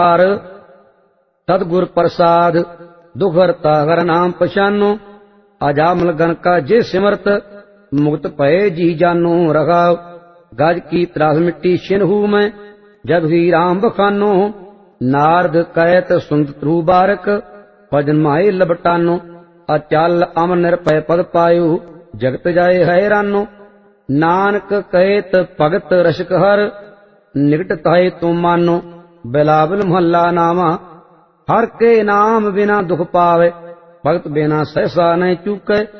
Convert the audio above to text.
हर सतगुर प्रसाद दुख हरता हर नाम पछानो अजामल गण का जे सिमरत मुक्त भये जी जानो रघाव गज की त्रास मिट्टी छिनहू में जब ही राम बखानो नारद कैत सुनत ध्रुव बारक भजन माए लबटानो अचल अमन निरभय पद पायु जगत जाए हैरानो नानक कहत भगत रसिक हर निकट ताए तुम मानो बिलावल महला नामा हर के नाम बिना दुख पावे भगत बिना सहसा नहीं चूके